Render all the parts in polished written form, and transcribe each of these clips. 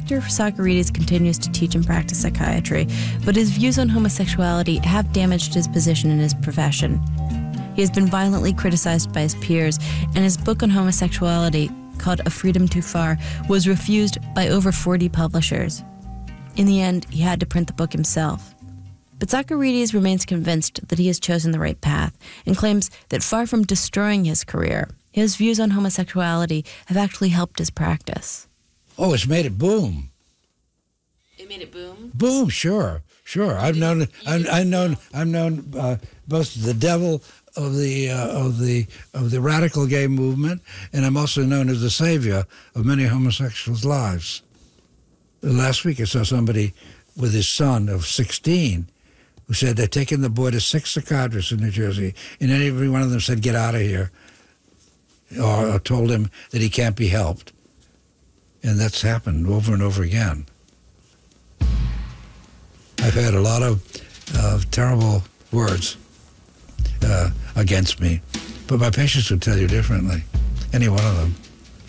Dr. Socarides continues to teach and practice psychiatry, but his views on homosexuality have damaged his position in his profession. He has been violently criticized by his peers, and his book on homosexuality, called A Freedom Too Far, was refused by over 40 publishers. In the end, he had to print the book himself. But Socarides remains convinced that he has chosen the right path and claims that far from destroying his career, his views on homosexuality have actually helped his practice. Oh, it's made it boom. It made it boom? Boom, sure. I've known both the devil of the radical gay movement, and I'm also known as the savior of many homosexuals' lives. Last week I saw somebody with his son of 16 who said they'd taken the boy to 6 psychiatrists in New Jersey, and every one of them said, "Get out of here," or told him that he can't be helped. And that's happened over and over again. I've had a lot of terrible words against me, but my patients would tell you differently, any one of them.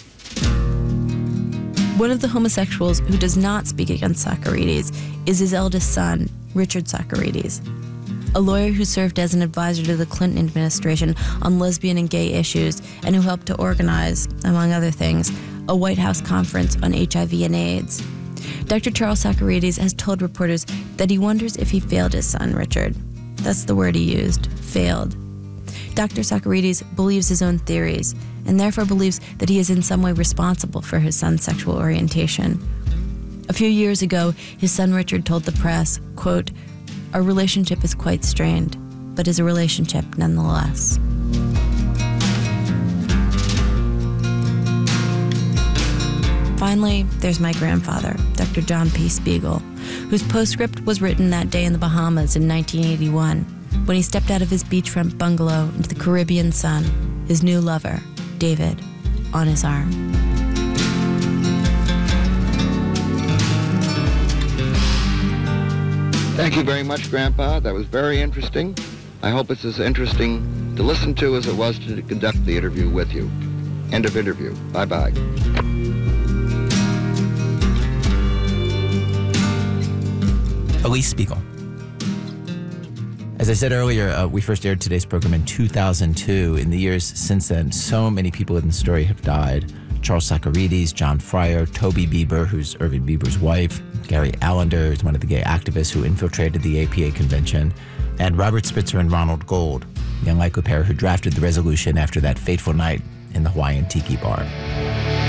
One of the homosexuals who does not speak against Socarides is his eldest son, Richard Socarides, a lawyer who served as an advisor to the Clinton administration on lesbian and gay issues and who helped to organize, among other things, a White House conference on HIV and AIDS. Dr. Charles Socarides has told reporters that he wonders if he failed his son, Richard. That's the word he used, failed. Dr. Socarides believes his own theories and therefore believes that he is in some way responsible for his son's sexual orientation. A few years ago, his son Richard told the press, quote, "Our relationship is quite strained, but is a relationship nonetheless." Finally, there's my grandfather, Dr. John P. Spiegel, whose postscript was written that day in the Bahamas in 1981, when he stepped out of his beachfront bungalow into the Caribbean sun, his new lover, David, on his arm. Thank you very much, Grandpa. That was very interesting. I hope it's as interesting to listen to as it was to conduct the interview with you. End of interview. Bye-bye. Elise Spiegel. As I said earlier, we first aired today's program in 2002. In the years since then, so many people in the story have died. Charles Socarides, John Fryer, Toby Bieber, who's Irving Bieber's wife, Gary Allender, who's one of the gay activists who infiltrated the APA convention, and Robert Spitzer and Ronald Gold, the unlikely pair who drafted the resolution after that fateful night in the Hawaiian Tiki Bar.